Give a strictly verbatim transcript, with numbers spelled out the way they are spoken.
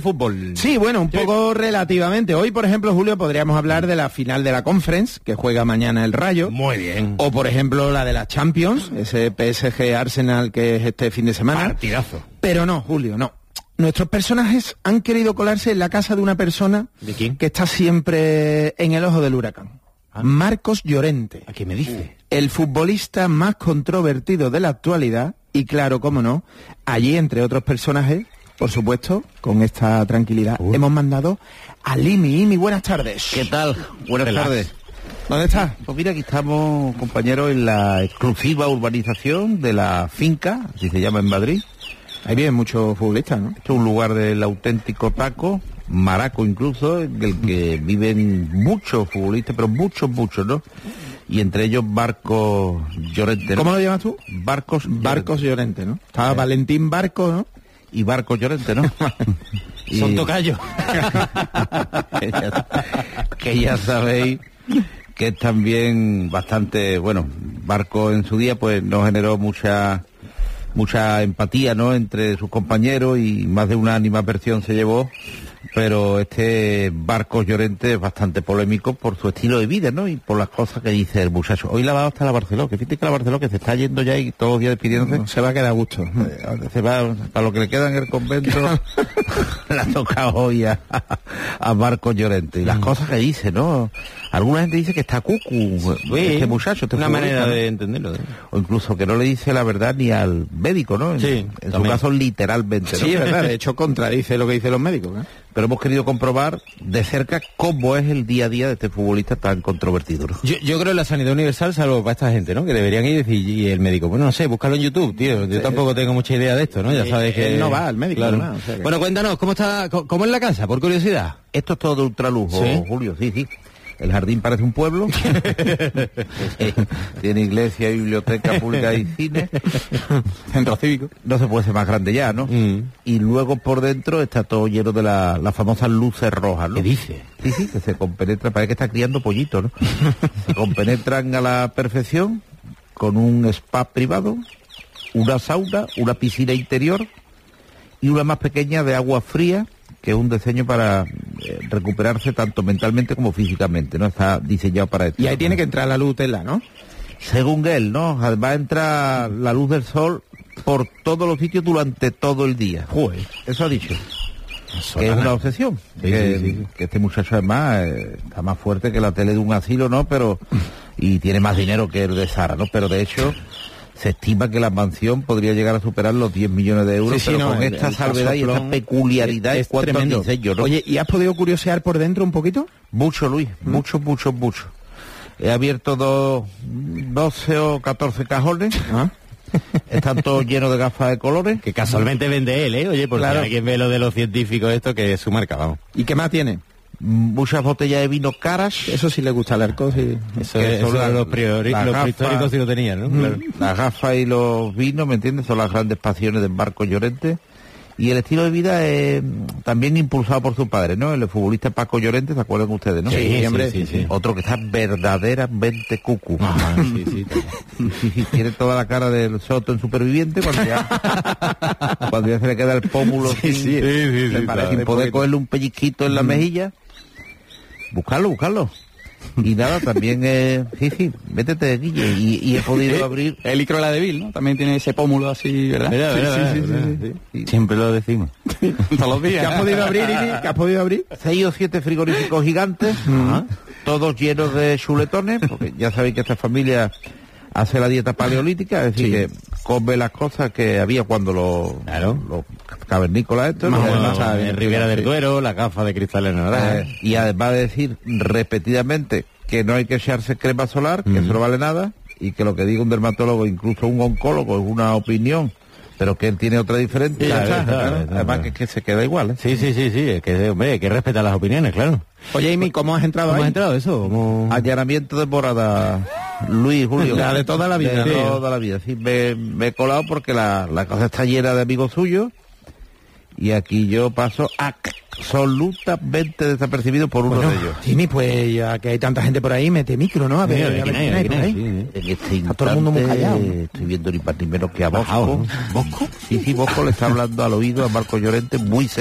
Fútbol. Sí, bueno, un Sí. poco relativamente. Hoy, por ejemplo, Julio, podríamos hablar de la final de la Conference, que juega mañana el Rayo. Muy bien. O, por ejemplo, la de la Champions, ese P S G Arsenal que es este fin de semana. Partidazo. Pero no, Julio, no. Nuestros personajes han querido colarse en la casa de una persona ¿De quién? que está siempre en el ojo del huracán. Ah. Marcos Llorente. ¿A qué me dice? El futbolista más controvertido de la actualidad. Y claro, cómo no, allí, entre otros personajes, por supuesto, con esta tranquilidad, Uy. hemos mandado a Limi. Imi, buenas tardes. ¿Qué tal? Buenas Relax. tardes. ¿Dónde estás? Pues mira, aquí estamos, compañeros, en la exclusiva urbanización de la finca, así se llama en Madrid. Ahí vienen muchos futbolistas, ¿no? Esto es un lugar del auténtico taco, maraco incluso, del que viven muchos futbolistas, pero muchos, muchos, ¿no? Y entre ellos Barcos Llorente, ¿no? ¿Cómo lo llamas tú? Barcos Barcos Llorente, ¿no? Estaba Eh. Valentín Barcos, ¿no? y Barcos Llorente, ¿no? Y- Son tocayos. que, ya, que ya sabéis que es también bastante, bueno, Barco en su día pues no generó mucha mucha empatía, ¿no?, entre sus compañeros y más de una animadversión se llevó, pero este Barcos Llorente es bastante polémico por su estilo de vida, ¿no?, y por las cosas que dice el muchacho. Hoy la va hasta la Barceló, que fíjate que la Barceló que se está yendo ya y todos los días despidiéndose. No, se va a quedar a gusto. Eh, Se va, para lo que le queda en el convento, le ha tocado hoy a, a Marcos Llorente. Y las cosas que dice, ¿no? Alguna gente dice que está cucu, este muchacho. Este una futbolista, manera ¿no? de entenderlo. ¿eh? O incluso que no le dice la verdad ni al médico, ¿no? En, Sí, en su también. caso, literalmente, ¿no? Sí, es verdad, de hecho contradice lo que dicen los médicos, ¿no? Pero hemos querido comprobar de cerca cómo es el día a día de este futbolista tan controvertido, ¿no? Yo, yo creo en la sanidad universal, salvo para esta gente, ¿no? Que deberían ir y decir, y el médico, bueno, no sé, búscalo en YouTube, tío. Yo tampoco tengo mucha idea de esto, ¿no? Ya Sí, sabes que... él no va al médico, Claro. además, o sea que- Bueno, cuéntanos, ¿cómo está, cómo, cómo es la casa, por curiosidad? Esto es todo de ultralujo, ¿Sí? Julio, sí, sí. El jardín parece un pueblo. Tiene iglesia, biblioteca pública y cine. Centro cívico. No se puede ser más grande ya, ¿no? Mm. Y luego por dentro está todo lleno de la- las famosas luces rojas, ¿no? ¿Qué dice? Sí, sí, que se compenetra, parece que está criando pollitos, ¿no? Se compenetran a la perfección con un spa privado, una sauna, una piscina interior y una más pequeña de agua fría, que es un diseño para eh, recuperarse tanto mentalmente como físicamente, ¿no? Está diseñado para esto. Y ahí tiene que entrar la luz tela, ¿no? Según él, ¿no? Además entra la luz del sol por todos los sitios durante todo el día. Joder. Eso ha dicho. Que es una obsesión. Sí, que, sí, sí. que este muchacho además eh, está más fuerte que la tele de un asilo, ¿no? Pero y tiene más dinero que el de Sara, ¿no? Pero de hecho se estima que la mansión podría llegar a superar los diez millones de euros, Sí, sí, pero no, con el- esta el salvedad y esta casoplón peculiaridad es en cuanto al tremendo. diseño, ¿no? Oye, ¿y has podido curiosear por dentro un poquito? Mucho, Luis, mucho, mucho, mucho. He abierto dos, doce o catorce cajones, ¿Ah? están todos llenos de gafas de colores. Que casualmente vende él, ¿eh? Oye, porque Claro. alguien ve lo de los científicos esto, que es su marca, vamos. ¿Y qué más tiene? Muchas botellas de vino caras. Eso sí le gusta al arco, sí. Eso, Que es, son eso las- los, priori- las los gafas. prehistóricos sí lo tenían, ¿no? Claro. Las gafas y los vinos, ¿me entiendes? Son las grandes pasiones del Barco Llorente. Y el estilo de vida es también impulsado por su padre, ¿no? El futbolista Paco Llorente, ¿se acuerdan ustedes, no? Sí, sí, hombre. sí, sí. Otro que está verdaderamente cucu. Ajá, sí, sí. Sí, sí, tiene toda la cara del Soto en Superviviente cuando ya, cuando ya se le queda el pómulo Sí, sin, sí, sí, sí, sin sí, para- claro. sin De poder poquito. cogerle un pellizquito en la mejilla. Buscarlo, buscarlo. Y nada, también, eh, sí, sí, métete, Guille, y, y he podido abrir... El icro la de Bill, ¿no? También tiene ese pómulo así, ¿verdad? Verdad, Sí, verdad, sí, sí, verdad, sí, sí. sí. Siempre lo decimos. Todos los días. ¿Qué has podido abrir, Iri? ¿Qué has podido abrir? Seis o siete frigoríficos gigantes, todos llenos de chuletones, porque ya sabéis que esta familia hace la dieta paleolítica, es decir, Sí. que come las cosas que había cuando los, Claro. los cavernícolas estos, Más ¿no? o menos, Además, sabe en bien. Ribera del Sí. Duero, las gafas de cristal en naranja. eh, y además de decir repetidamente que no hay que echarse crema solar, que eso no vale nada, y que lo que diga un dermatólogo, incluso un oncólogo, es una opinión, pero que él tiene otra diferente. Claro, ya está, claro, claro. claro. Además que, es que se queda igual, ¿eh? Sí, sí, sí, sí, es que, hombre, hay que respetar las opiniones, claro. Oye, Amy, ¿cómo has entrado ¿Cómo ahí? has entrado eso? ¿Cómo... Allanamiento de morada, Luis, Julio. La de toda la vida, De sí. toda la vida, sí. Me, me he colado porque la, la cosa está llena de amigos suyos y aquí yo paso absolutamente desapercibido por uno Bueno, de ellos. Jimmy, pues ya que hay tanta gente por ahí, mete micro, ¿no? A ver, Mira, a ver aquí no hay, quién hay aquí por no hay, ahí. sí, sí. En este Está todo el mundo muy instante, callado. estoy viendo ni más ni menos que a Bajao, Bosco. ¿no? ¿Bosco? Sí, sí, Bosco le está hablando al oído a Marco Llorente muy